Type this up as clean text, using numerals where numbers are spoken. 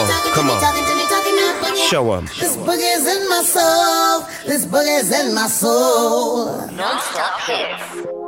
come on. Show 'em. This boogie's in my soul. This boogie's in my soul. Non-stop hits.